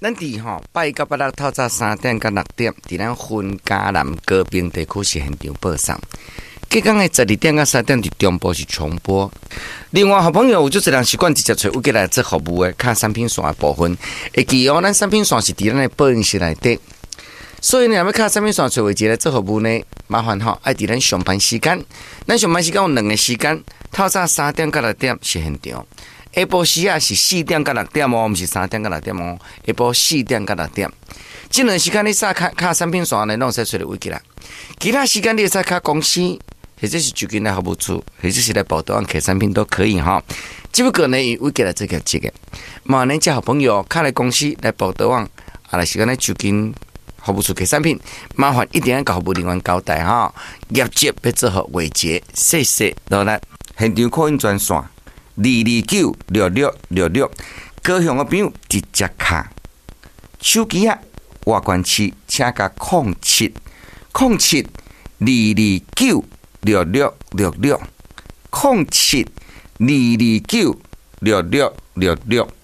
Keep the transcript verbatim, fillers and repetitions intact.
咱伫吼拜到八六透早三点到六点，伫咱云嘉南高屏地区是现场播送。隔天的十二点到三点伫中部是重播。另外，好朋友有就是人习惯直接找有过来做服务的，看产品线的部分，会记哦，咱产品线是伫咱的保养室内底。所以呢，要看产品线找位置来做服务呢，麻烦吼爱伫咱上班时间。咱上班时间有两个时间，透早三点到六点是现场。下晡时啊是四点到六点哦，毋是三点到六点哦。下晡四点到六点，这两时间你撒卡卡产品线呢，拢使找到位置啦。其他时间你使卡公司，或者是就近来服务处，或者是来报道案客产品都可以哈。只不过呢，以位置来这个这个，嘛呢，叫好朋友卡来公司来报道案，啊来时间来就近服务处客产品，麻烦一定要甲服务人员交代哈。业绩要做好维持，谢谢老咱现场扩音专线。二二九六六六六，高雄的朋友直接卡手机啊，外关器请加空七空七二二九六六六六空七二二九六六六六。